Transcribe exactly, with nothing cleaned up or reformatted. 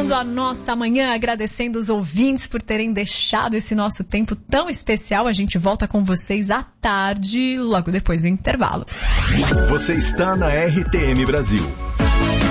encerrando a nossa manhã, agradecendo os ouvintes por terem deixado esse nosso tempo tão especial. A gente volta com vocês à tarde, logo depois do intervalo. Você está na R T M Brasil.